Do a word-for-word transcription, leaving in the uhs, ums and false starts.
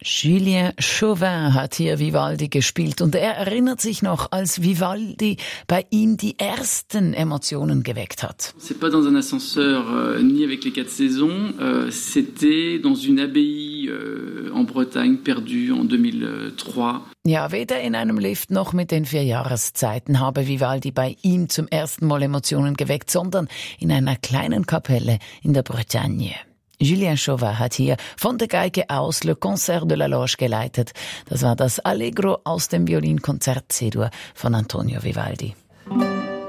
Julien Chauvin hat hier Vivaldi gespielt und er erinnert sich noch, als Vivaldi bei ihm die ersten Emotionen geweckt hat. C'est pas dans un ascenseur euh, ni avec les quatre saisons, euh, c'était dans une abbaye euh, en Bretagne perdue en deux mille trois. Ja, weder in einem Lift noch mit den vier Jahreszeiten habe Vivaldi bei ihm zum ersten Mal Emotionen geweckt, sondern in einer kleinen Kapelle in der Bretagne. Julien Chauvin hat hier von der Geige aus Le Concert de la Loge geleitet. Das war das Allegro aus dem Violinkonzert C-Dur von Antonio Vivaldi.